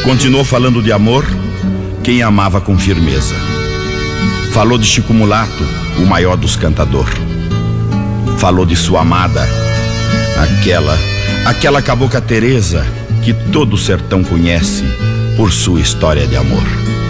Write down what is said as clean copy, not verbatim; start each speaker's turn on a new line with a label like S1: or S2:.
S1: Continuou falando de amor quem amava com firmeza. Falou de Chico Mulato, o maior dos cantador. Falou de sua amada, aquela cabocla Teresa que todo o sertão conhece por sua história de amor.